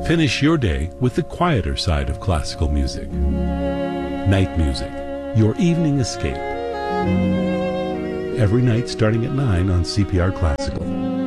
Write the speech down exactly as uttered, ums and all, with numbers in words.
Finish your day with the quieter side of classical music. Night music, your evening escape. Every night starting at nine on C P R Classical.